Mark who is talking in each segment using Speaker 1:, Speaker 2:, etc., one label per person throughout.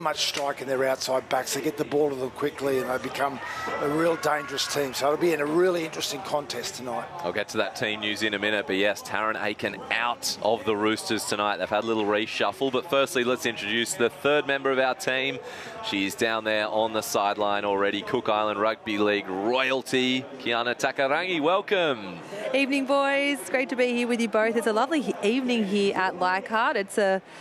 Speaker 1: much strike in their outside backs. They get the ball to them quickly and they become a real dangerous team. So it'll be in a really interesting contest tonight.
Speaker 2: I'll get to that team news in a minute, but yes, Taryn Aiken out of the Roosters tonight. They've had a little reshuffle, but firstly, let's introduce the third member of our team. She's down there on the sideline already. Cook Island Rugby League royalty, Kiana Takarangi, welcome.
Speaker 3: Evening, boys. Great to be here with you both. It's a lovely evening here at Leichhardt. It's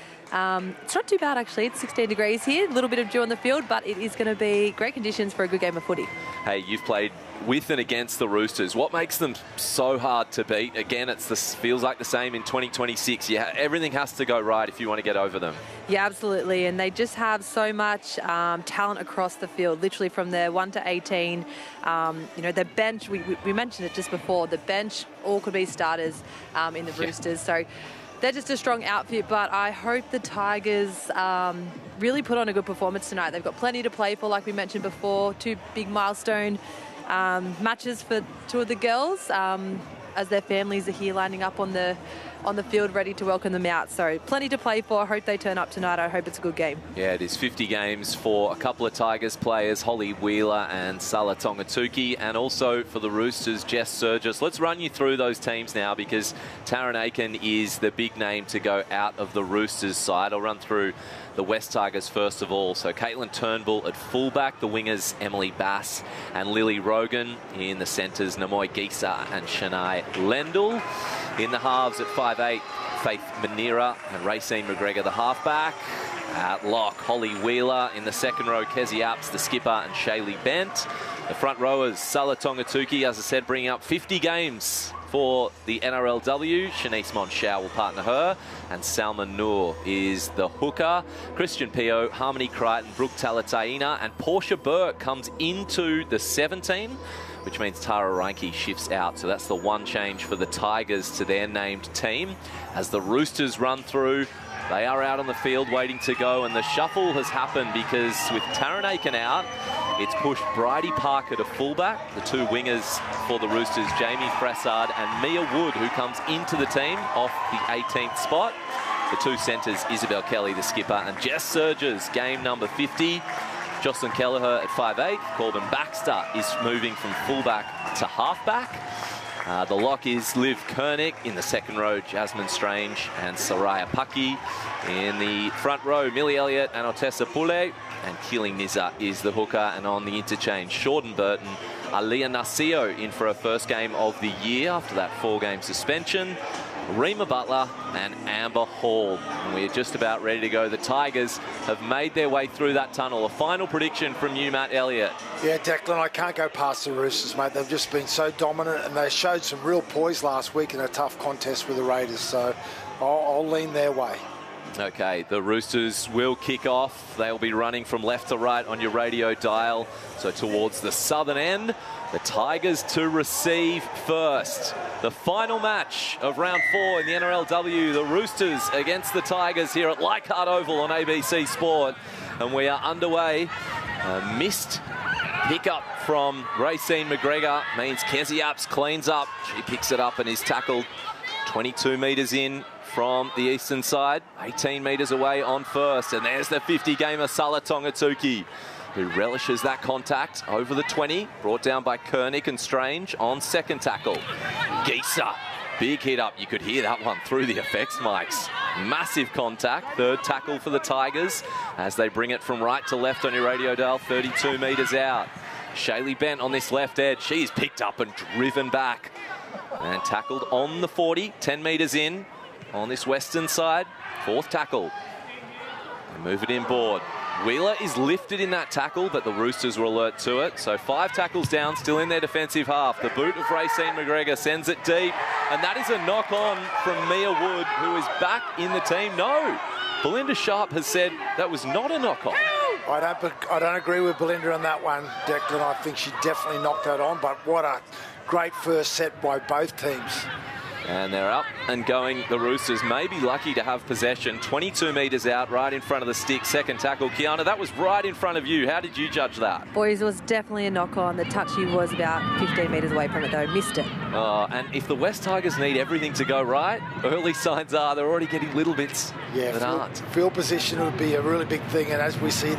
Speaker 3: not too bad, actually. It's 16 degrees here, a little bit of dew on the field, but it is going to be great conditions for a good game of footy.
Speaker 2: Hey, you've played with and against the Roosters. What makes them so hard to beat? Again, feels like the same in 2026. Everything has to go right if you want to get over them.
Speaker 3: Yeah, absolutely. And they just have so much talent across the field, literally from their 1 to 18. The bench, we mentioned it just before, the bench all could be starters in the Roosters. So they're just a strong outfit, but I hope the Tigers really put on a good performance tonight. They've got plenty to play for, like we mentioned before, 2 big milestone matches for 2 of the girls as their families are here lining up on the field ready to welcome them out. So plenty to play for. I hope they turn up tonight. I hope it's a good game. Yeah, it is 50 games for a couple of Tigers players, Holly Wheeler and Sala Tongatuki, and also for the Roosters, Jess Surgis. Let's run you through those teams now because Taryn Aiken is the big name to go out of the Roosters side. I'll run through the West Tigers first of all. So Caitlin Turnbull at fullback, the wingers Emily Bass and Lily Rogan, in the centres Namoy Gisa and Shania Lendl. In the halves at 5'8", Faith Manira and Racine McGregor, the halfback. At lock, Holly Wheeler. In the second row, Kezi Apps, the skipper, and Shaylee Bent. The front rowers, Sala Tongatuki, as I said, bringing up 50 games for the NRLW. Shanice Monshao will partner her, and Salma Noor is the hooker. Christian Pio, Harmony Crichton, Brooke Talataina, and Portia Burke comes into the 17, which means Tara Reinke shifts out. So that's the one change for the Tigers to their named team. As the Roosters run through, they are out on the field waiting to go, and the shuffle has happened because with Taryn Aiken out, it's pushed Bridie Parker to fullback. The 2 wingers for the Roosters, Jamie Frassard and Mia Wood, who comes into the team off the 18th spot. The 2 centres, Isabel Kelly, the skipper, and Jess Surgis, game number 50. Jocelyn Kelleher at 5'8". Corbin Baxter is moving from fullback to halfback. The lock is Liv Kernick. In the second row, Jasmine Strange and Soraya Paki. In the front row, Millie Elliott and Otessa Pule. And Keeling Nizza is the hooker. And on the interchange, Shorten Burton, Aliyah Nasio in for her first game of the year after that 4-game suspension. Rima Butler and Amber Hall. And we're just about ready to go. The Tigers have made their way through that tunnel. A final prediction from you, Matt Elliott.
Speaker 1: Yeah, Declan, I can't go past the Roosters, mate. They've just been so dominant and they showed some real poise last week in a tough contest with the Raiders. So I'll lean their way.
Speaker 2: Okay, the Roosters will kick off. They'll be running from left to right on your radio dial. So towards the southern end, the Tigers to receive first. The final match of round 4 in the NRLW, the Roosters against the Tigers here at Leichhardt Oval on ABC Sport. And we are underway. A missed pickup from Racine McGregor means Kezi Apps cleans up. She picks it up and is tackled 22 metres in from the eastern side, 18 metres away on first. And there's the 50-gamer Sala Tongatuki, who relishes that contact over the 20, brought down by Kernick and Strange on second tackle. Gisa, big hit up. You could hear that one through the effects mics. Massive contact. Third tackle for the Tigers as they bring it from right to left on your radio dial, 32 metres out. Shaylee Bent on this left edge. She's picked up and driven back and tackled on the 40, 10 metres in on this western side. Fourth tackle. They move it inboard. Wheeler is lifted in that tackle, but the Roosters were alert to it. So 5 tackles down, still in their defensive half. The boot of Racine McGregor sends it deep. And that is a knock-on from Mia Wood, who is back in the team. No, Belinda Sharp has said that was not a knock-on.
Speaker 1: I don't agree with Belinda on that one, Declan. I think she definitely knocked that on, but what a great first set by both teams.
Speaker 2: And they're up and going. The Roosters may be lucky to have possession. 22 metres out, right in front of the stick. Second tackle. Kiana, that was right in front of you. How did you judge that?
Speaker 3: Boys, it was definitely a knock-on. The touchy was about 15 metres away from it, though. Missed it.
Speaker 2: And if the West Tigers need everything to go right, early signs are they're already getting little bits that aren't.
Speaker 1: Field position would be a really big thing, and as we see